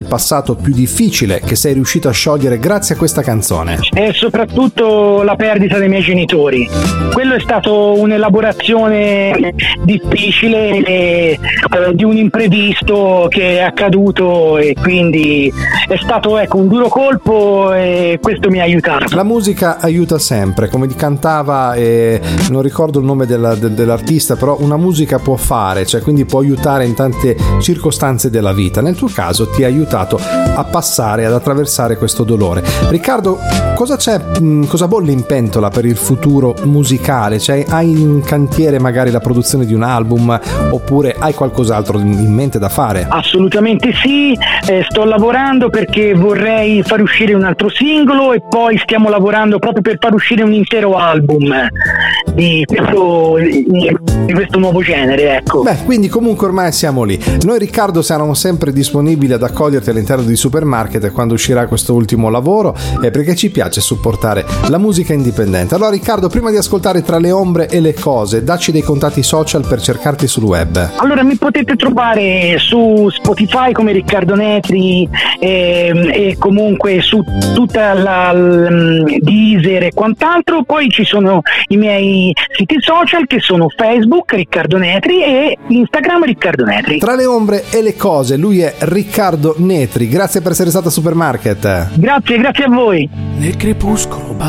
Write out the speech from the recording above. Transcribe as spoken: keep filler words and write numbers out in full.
passato più difficile che sei riuscito a sciogliere grazie a questa canzone? E soprattutto la perdita dei miei genitori. Quello è stato un'elaborazione difficile e, eh, di un imprevisto che è accaduto, e quindi è stato, ecco, un duro colpo, e questo mi ha aiutato. La musica aiuta sempre, come cantava, e non ricordo il nome della, de, dell'artista, però una musica può fare, cioè quindi può aiutare in tante circostanze della vita. Nel tuo caso ti ha aiutato a passare, ad attraversare questo dolore. Riccardo, cosa c'è, mh, cosa bolle in pentola per il futuro musicale? Cioè, hai in cantiere magari la produzione di un album, oppure hai qualcos'altro in mente da fare? Assolutamente sì, eh, sto lavorando perché vorrei far uscire un altro singolo, e poi stiamo lavorando proprio per far uscire un intero album di questo, di questo nuovo genere, ecco. Beh, quindi comunque ormai siamo lì. Noi, Riccardo, siamo sempre disponibili ad accoglierti all'interno di Supermarket quando uscirà questo ultimo lavoro, eh, perché ci piace supportare la musica indipendente. Allora, Riccardo, prima di ascoltare Tra le ombre e le cose, dacci dei contatti social per cercarti sul web. Allora, mi potete trovare su Spotify come Riccardo Netri, e, e comunque su tutta la, la Deezer e quant'altro. Poi ci sono i miei siti social, che sono Facebook Riccardo Netri e Instagram Riccardo Netri. Tra le ombre e le cose, lui è Riccardo Netri. Grazie per essere stato a Supermarket. Grazie, grazie a voi. Nel crepuscolo